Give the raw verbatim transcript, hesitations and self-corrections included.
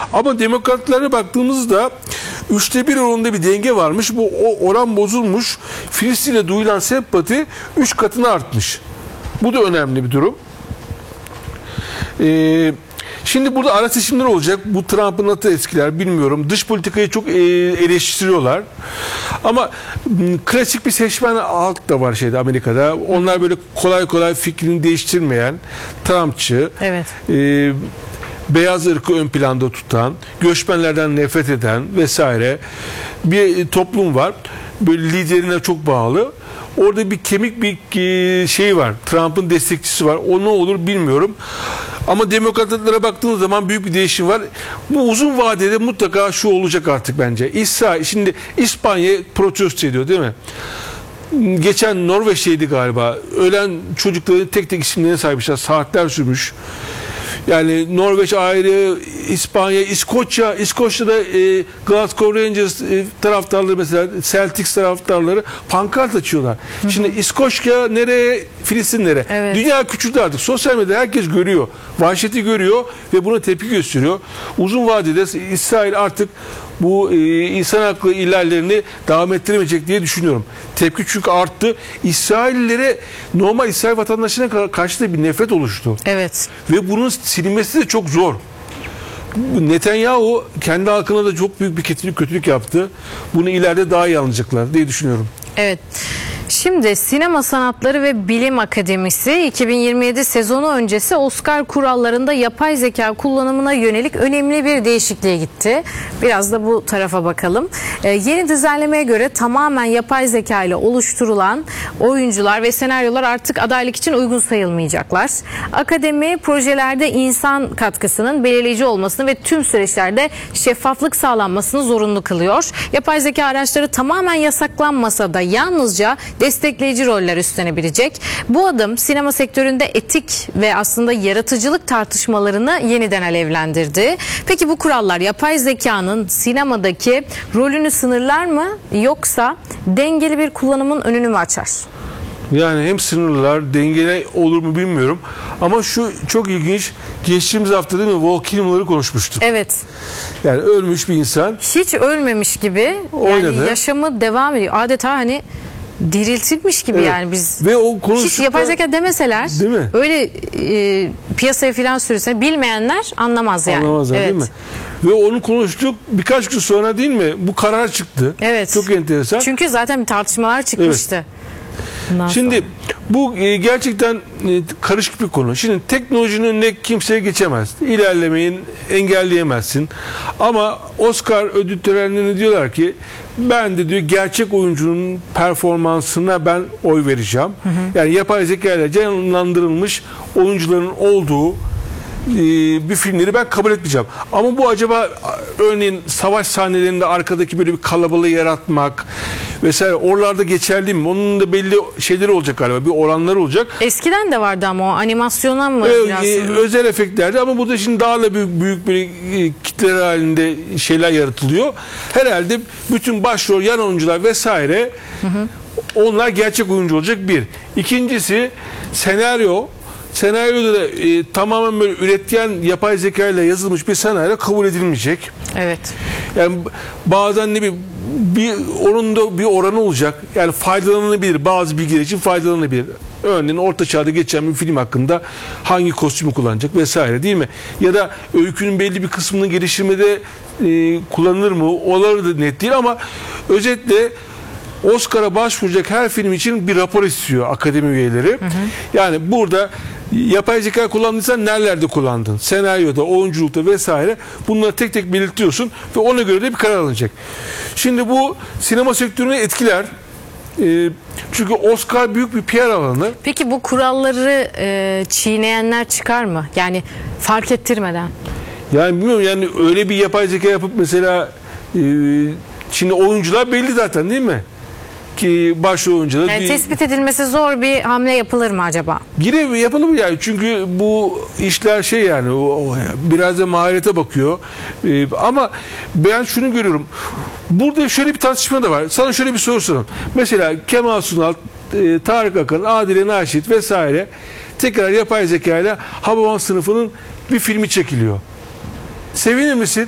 Ama demokratlara baktığımızda üçte bir oranında bir denge varmış. Bu oran bozulmuş. Filistin'e duyulan sempati üç katına artmış. Bu da önemli bir durum. Eee Şimdi burada ara seçimler olacak. Bu Trump'ın nasıl etkiler bilmiyorum. Dış politikayı çok eleştiriyorlar. Ama klasik bir seçmen halk da var şeyde Amerika'da. Onlar böyle kolay kolay fikrini değiştirmeyen, Trumpçı, evet. e, beyaz ırkı ön planda tutan, göçmenlerden nefret eden vesaire bir toplum var. Böyle liderine çok bağlı. Orada bir kemik bir şey var. Trump'ın destekçisi var. O ne olur bilmiyorum. Ama demokratlara baktığınız zaman büyük bir değişim var. Bu uzun vadede mutlaka şu olacak artık bence. İsrail, şimdi İspanya protesto ediyor değil mi? Geçen Norveç'teydi galiba. Ölen çocukların tek tek isimlerine sahipmişler. Saatler sürmüş. Yani Norveç ayrı, İspanya, İskoçya, İskoçya'da e, Glasgow Rangers e, taraftarları mesela Celtics taraftarları pankart açıyorlar. Hı hı. Şimdi İskoçya nereye, Filistin nereye? Evet. Dünya küçüldü artık. Sosyal medyada herkes görüyor. Vahşeti görüyor ve buna tepki gösteriyor. Uzun vadede İsrail artık bu e, insan hakları ihlallerini devam ettiremeyecek diye düşünüyorum. Tepki çünkü arttı. İsraillilere, normal İsrail vatandaşına karşı da bir nefret oluştu. Evet. Ve bunun silinmesi de çok zor. Netanyahu kendi halkına da çok büyük bir kötülük, kötülük yaptı. Bunu ileride daha iyi anlayacaklar diye düşünüyorum. Evet. Şimdi Sinema Sanatları ve Bilim Akademisi iki bin yirmi yedi sezonu öncesi Oscar kurallarında yapay zeka kullanımına yönelik önemli bir değişikliğe gitti. Biraz da bu tarafa bakalım. Ee, yeni düzenlemeye göre tamamen yapay zeka ile oluşturulan oyuncular ve senaryolar artık adaylık için uygun sayılmayacaklar. Akademi projelerde insan katkısının belirleyici olmasını ve tüm süreçlerde şeffaflık sağlanmasını zorunlu kılıyor. Yapay zeka araçları tamamen yasaklanmasa da yalnızca destekleyici roller üstlenebilecek. Bu adım sinema sektöründe etik ve aslında yaratıcılık tartışmalarını yeniden alevlendirdi. Peki bu kurallar yapay zekanın sinemadaki rolünü sınırlar mı, yoksa dengeli bir kullanımın önünü mü açar? Yani hem sınırlar, dengeli olur mu bilmiyorum. Ama şu çok ilginç, geçtiğimiz hafta değil mi Val Kilmer'ı konuşmuştuk. Evet. Yani ölmüş bir insan. Hiç ölmemiş gibi. Oynadı. Yani yaşamı devam ediyor. Adeta hani diriltilmiş gibi, evet. Yani biz ve o hiç yapay zeka demeseler, değil mi? Öyle e, piyasaya filan sürülse bilmeyenler anlamaz yani. Anlamazlar, evet. değil mi? Ve onu konuştuk birkaç gün sonra değil mi? Bu karar çıktı. Evet. Çok enteresan. Çünkü zaten bir tartışmalar çıkmıştı. Evet. Şimdi bu gerçekten karışık bir konu. Şimdi teknolojinin önüne kimseye geçemez. İlerlemeyin, engelleyemezsin. Ama Oscar ödül törenlerinde diyorlar ki ben de diyor gerçek oyuncunun performansına ben oy vereceğim. Hı hı. Yani yapay zeka ile canlandırılmış oyuncuların olduğu bir filmleri ben kabul etmeyeceğim. Ama bu acaba örneğin savaş sahnelerinde arkadaki böyle bir kalabalığı yaratmak vesaire oralarda geçerli mi? Onun da belli şeyleri olacak galiba. Bir oranları olacak. Eskiden de vardı ama o animasyondan mı? Ee, özel efektlerde, ama burada şimdi daha da büyük büyük bir kitleler halinde şeyler yaratılıyor. Herhalde bütün başrol, yan oyuncular vesaire, hı hı. onlar gerçek oyuncu olacak bir. İkincisi senaryo. Senaryoda da e, tamamen böyle üretken yapay zeka ile yazılmış bir senaryo kabul edilmeyecek. Evet. Yani bazen ne bir bir onun da bir oranı olacak. Yani faydalanabilir, bazı bilgiler için faydalanabilir. Örneğin Orta Çağ'da geçen bir film hakkında hangi kostümü kullanacak vesaire, değil mi? Ya da öykünün belli bir kısmını geliştirmede e, kullanılır mı? Oları da net değil, ama özetle Oscar'a başvuracak her film için bir rapor istiyor akademi üyeleri. Hı hı. Yani burada yapay zeka kullandıysan nerelerde kullandın? Senaryoda, oyunculukta vesaire. Bunları tek tek belirtiyorsun ve ona göre de bir karar alınacak. Şimdi bu sinema sektörünü etkiler. E, çünkü Oscar büyük bir P R alanı. Peki bu kuralları e, çiğneyenler çıkar mı? Yani fark ettirmeden. Yani bilmiyorum, yani öyle bir yapay zeka yapıp mesela e, şimdi oyuncular belli zaten, değil mi? Ki başrol oyuncular. Yani tespit edilmesi zor bir hamle yapılır mı acaba? Yine yapılır mı yani? Çünkü bu işler şey yani o, o, biraz da maharete bakıyor. Ee, ama ben şunu görüyorum. Burada şöyle bir tartışma da var. Sana şöyle bir soru sorayım. Mesela Kemal Sunal, e, Tarık Akan, Adile Naşit vesaire tekrar yapay zeka ile Hababam Sınıfı'nın bir filmi çekiliyor. Sevinir misin?